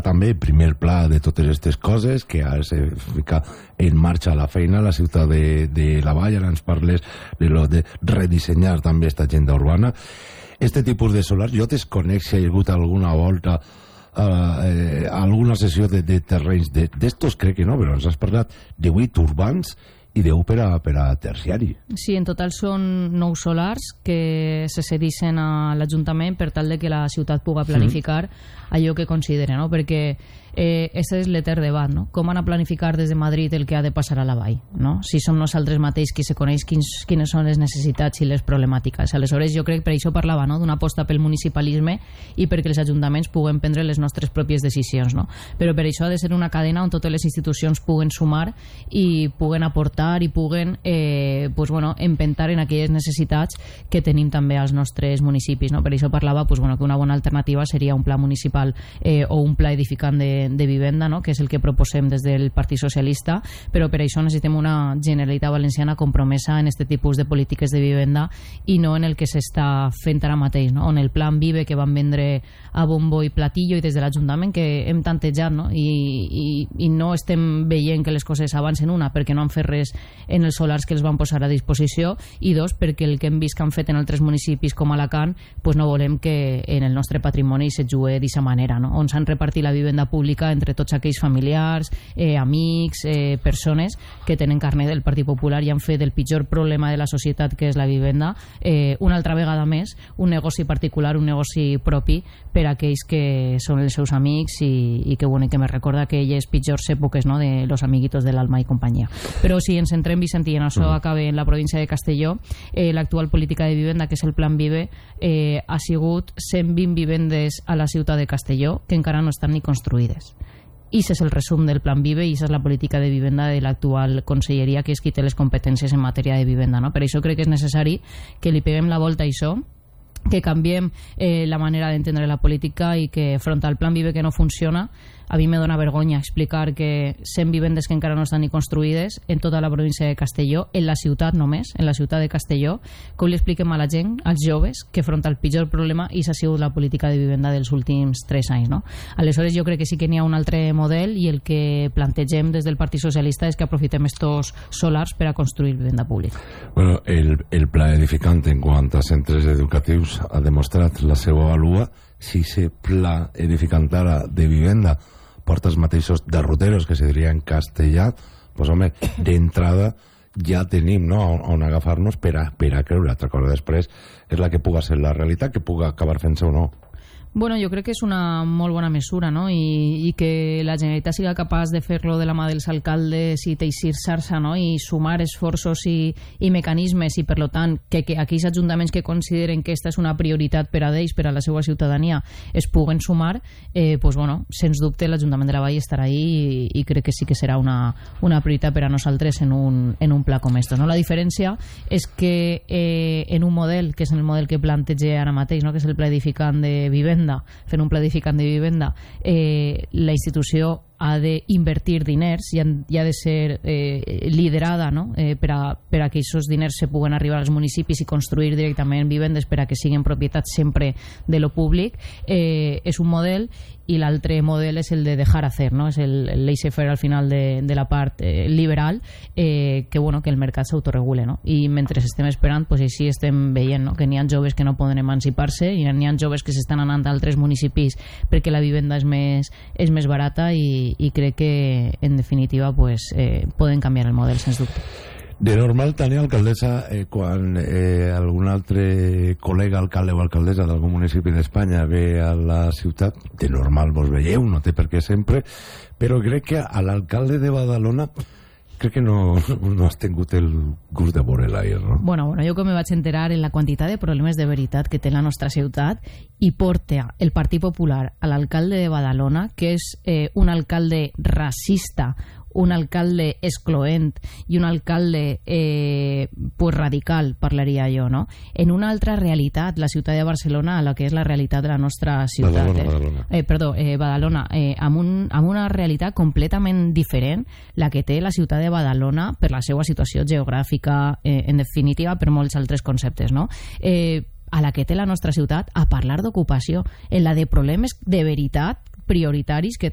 també primer pla de totes aquestes coses, que ara se fica en marxa la feina a la ciutat de La Vall. Ara ens parles de redissenyar també aquesta agenda urbana. Este tipus de solars, jo desconec si hi ha hagut alguna volta alguna sessió de terrenys d'estos, crec que no, però ens has parlat de 8 urbans i 10 per a terciari. Sí, en total són 9 solars que se cedixen a l'Ajuntament per tal de que la ciutat pugui planificar allò que considera, no? Perquè aquest és l'etern debat, no? Com han a planificar des de Madrid el que ha de passar a la Vall, no? Si som nosaltres mateix qui se coneix quines són les necessitats i les problemàtiques. Aleshores, jo crec que per això parlava, no?, d'una aposta pel municipalisme i perquè els ajuntaments puguem prendre les nostres pròpies decisions, no? Però per això ha de ser una cadena on totes les institucions puguen sumar i puguen aportar i puguen empentar en aquelles necessitats que tenim també als nostres municipis, no? Per això parlava que una bona alternativa seria un pla municipal o un pla edificant de vivenda, no?, que és el que proposem des del Partit Socialista, però per això necessitem una Generalitat Valenciana compromesa en aquest tipus de polítiques de vivenda i no en el que s'està fent ara mateix, no?, en el Plan Vive que van vendre a bombo i platillo i des de l'Ajuntament que hem tantejat, no?, i no estem veient que les coses avancen, una, perquè no han fet res en els solars que els van posar a disposició, i dos, perquè el que hem vist que han fet en altres municipis com Alacant, no volem que en el nostre patrimoni se jugui d'aquesta manera, no?, on s'han repartit la vivenda pública entre tots aquells familiars, amics, persones que tenen carnet del Partit Popular i han fet el pitjor problema de la societat, que és la vivenda, una altra vegada més un negoci particular, un negoci propi per a aquells que són els seus amics i que me recorda aquelles pitjors èpoques, no?, de los amiguitos de l'Alma i companyia. Però si ens centrem, Vicentí, en això acabe en la província de Castelló, l'actual política de vivenda, que és el Plan Vive, ha sigut 120 vivendes a la ciutat de Castelló que encara no estan ni construïdes. I això és el resum del Plan Vive i això és la política de vivenda de l'actual conselleria, que és qui té les competències en matèria de vivenda, no? Per això crec que és necessari que li peguem la volta a això, que canviem la manera d'entendre la política i que front al Plan Vive que no funciona, a mi me dona vergonya explicar que 100 vivendes que encara no estan ni construïdes en tota la província de Castelló, en la ciutat només, en la ciutat de Castelló, com li expliquem a la gent, als joves, que front al pitjor problema i s'ha sigut la política de vivenda dels últims 3 anys, no? Aleshores jo crec que sí que n'hi ha un altre model i el que plantegem des del Partit Socialista és que aprofitem estos solars per a construir vivenda pública. Bueno, el pla edificant en quant a centres educatius ha demostrat la seva valua. Si ese pla edificant ara de vivenda porta els mateixos derroteros que se diria en castellà, doncs home, d'entrada ja tenim, no?, on agafar-nos per a creure. Altra cosa després és la que puga ser la realitat, que puga acabar fent-se o no. Bueno, jo crec que és una molt bona mesura, no?, i que la Generalitat siga capaç de fer-lo de la mà dels alcaldes i teixir-se, no?, i sumar esforços i mecanismes, i per tant que aquells ajuntaments que consideren que aquesta és una prioritat per a ells, per a la seva ciutadania, es puguen sumar, sens dubte l'Ajuntament de la Vall estarà ahí i crec que sí que serà una prioritat per a nosaltres en un pla com aquest, no? La diferència és que en un model, que és el model que plantege ara mateix, no?, que és el pla edificant de vivenda, fent un pla edificant de vivenda, la institució ha d'invertir diners i ha de ser liderada, no?, per a que aquests diners se puguen arribar als municipis i construir directament vivendes per a que siguin propietat sempre de lo públic. És un model, i l'altre model és el de dejar hacer, no?, és el laissez-faire al final de la part liberal, que el mercat s'autoregule, no? I mentre estem esperant, així estem veient, no?, que n'hi ha joves que no poden emancipar-se i n'hi ha joves que s'estan anant a altres municipis perquè la vivenda és més barata, i crec que en definitiva poden canviar el model, sens dubte. De normal, Tania, alcaldessa, quan algun altre col·lega alcalde o alcaldessa d'algun municipi d'Espanya ve a la ciutat, de normal vos veieu, no té per què sempre, però crec que a l'alcalde de Badalona crec que no has tingut el gust de veure l'aire, no? Bueno, jo com me vaig enterar en la quantitat de problemes de veritat que té la nostra ciutat, i porta el Partit Popular a l'alcalde de Badalona, que és un alcalde racista, un alcalde excloent i un alcalde radical, parlaria jo, no? En una altra realitat, la ciutat de Barcelona, a la que és la realitat de la nostra ciutat. Badalona, amb una realitat completament diferent, la que té la ciutat de Badalona per la seva situació geogràfica, en definitiva per molts altres conceptes, no? A la que té la nostra ciutat, a parlar d'ocupació, en la de problemes de veritat prioritaris que